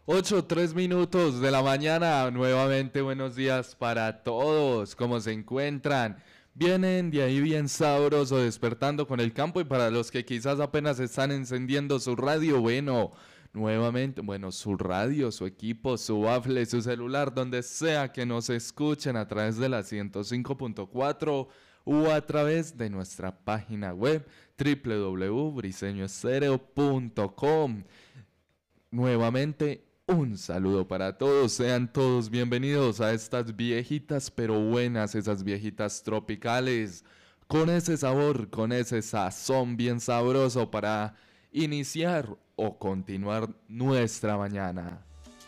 8:03 de la mañana, nuevamente buenos días para todos, ¿cómo se encuentran? Vienen de ahí bien sabroso, despertando con el campo y para los que quizás apenas están encendiendo su radio, nuevamente, su radio, su equipo, su bafle, su celular, donde sea que nos escuchen a través de la 105.4 o a través de nuestra página web www.briseñoestereo.com. Nuevamente, un saludo para todos, sean todos bienvenidos a estas viejitas pero buenas, esas viejitas tropicales, con ese sabor, con ese sazón bien sabroso para iniciar o continuar nuestra mañana.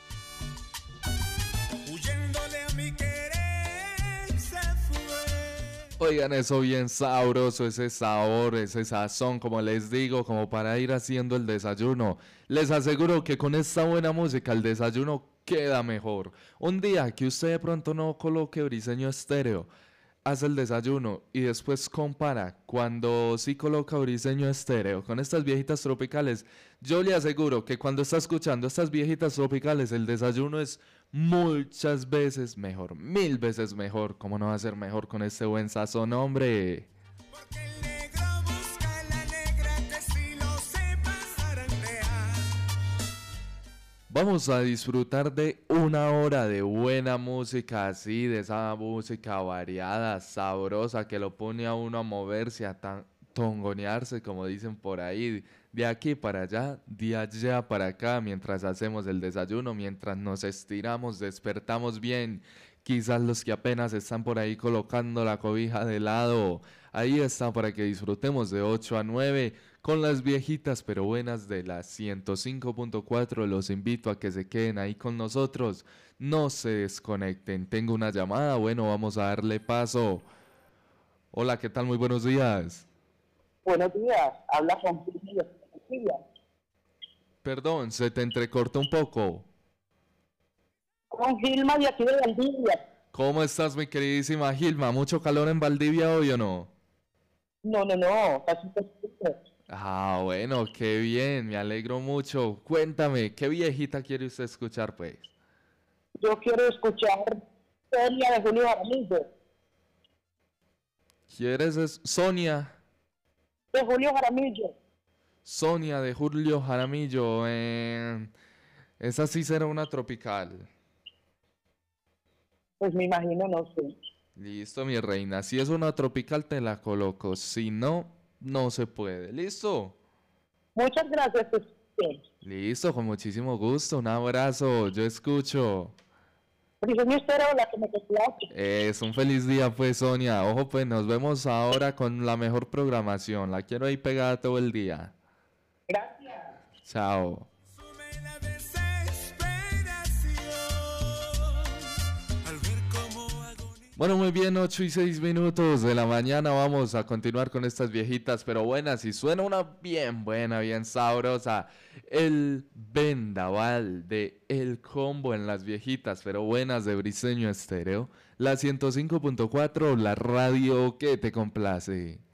Huyéndole a mi querer se fue. Oigan, eso bien sabroso, ese sabor, ese sazón, como les digo, como para ir haciendo el desayuno. Les aseguro que con esta buena música el desayuno queda mejor. Un día que usted de pronto no coloque Briseño Estéreo, hace el desayuno y después compara cuando sí coloca Briseño Estéreo con estas viejitas tropicales, yo le aseguro que cuando está escuchando estas viejitas tropicales el desayuno es muchas veces mejor, 1000 veces mejor. ¿Cómo no va a ser mejor con este buen sazón, hombre? Porque el negro busca a la negra que si lo sepa zarandear. Vamos a disfrutar de una hora de buena música, así, de esa música variada, sabrosa, que lo pone a uno a moverse, a tongonearse, como dicen por ahí, de aquí para allá, de allá para acá, mientras hacemos el desayuno, mientras nos estiramos, despertamos bien. Quizás los que apenas están por ahí colocando la cobija de lado, ahí está para que disfrutemos de 8 a 9 con las viejitas pero buenas de la 105.4. Los invito a que se queden ahí con nosotros, no se desconecten. Tengo una llamada, vamos a darle paso. Hola, ¿qué tal? Muy buenos días. Buenos días, habla Juan Gilma. Perdón, se te entrecortó un poco. Con Gilma de aquí de Valdivia. ¿Cómo estás, mi queridísima Gilma? ¿Mucho calor en Valdivia hoy o no? No, casi te. Ah, bueno, qué bien, me alegro mucho. Cuéntame, ¿qué viejita quiere usted escuchar, pues? Yo quiero escuchar Sonia de Julio Jaramillo. ¿Quieres Sonia? De Julio Jaramillo. Sonia de Julio Jaramillo. Esa sí será una tropical. Pues me imagino, no sé. Listo, mi reina. Si es una tropical, te la coloco. Si no, no se puede. ¿Listo? Muchas gracias. Pues. Listo, con muchísimo gusto. Un abrazo. Yo escucho. Briseño Estéreo, la que me complace. Es un feliz día, pues, Sonia. Ojo, pues, nos vemos ahora con la mejor programación. La quiero ahí pegada todo el día. Gracias. Chao. Bueno, muy bien, 8:06 de la mañana. Vamos a continuar con estas viejitas pero buenas. Y suena una bien buena, bien sabrosa. El vendaval de El Combo en las viejitas pero buenas de Briseño Estéreo. La 105.4, la radio que te complace.